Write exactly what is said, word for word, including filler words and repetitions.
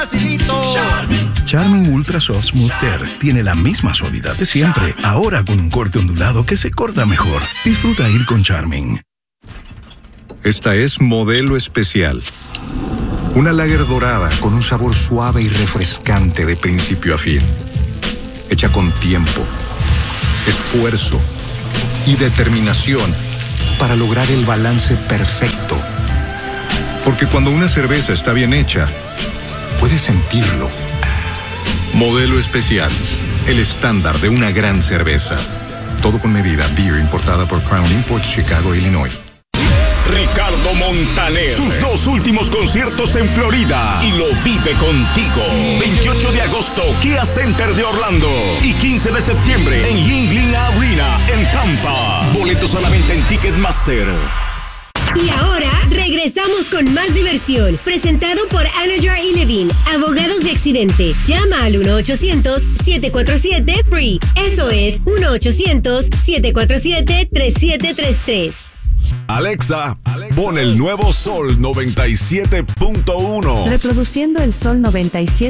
Charmin. Charmin Ultra Soft Smooth Tear tiene la misma suavidad de siempre, ahora con un corte ondulado que se corta mejor. Disfruta ir con Charmin. Esta es Modelo Especial. Una lager dorada con un sabor suave y refrescante de principio a fin. Hecha con tiempo, esfuerzo y determinación para lograr el balance perfecto. Porque cuando una cerveza está bien hecha, puedes sentirlo. Modelo Especial, el estándar de una gran cerveza. Todo con medida. Beer importada por Crown Imports, Chicago, Illinois. Ricardo Montaner, sus dos últimos conciertos en Florida y lo vive contigo. veintiocho de agosto, Kia Center de Orlando y quince de septiembre en Yuengling Arena en Tampa. Boletos a la venta en Ticketmaster. Y ahora regresamos con más diversión, presentado por Anajar y Levine, abogados de accidente. Llama al uno ochocientos, siete cuatro siete, F R E E. Eso es uno ochocientos, siete cuatro siete, tres siete tres tres. Alexa, pon el nuevo Sol noventa y siete punto uno. Reproduciendo el Sol noventa y siete.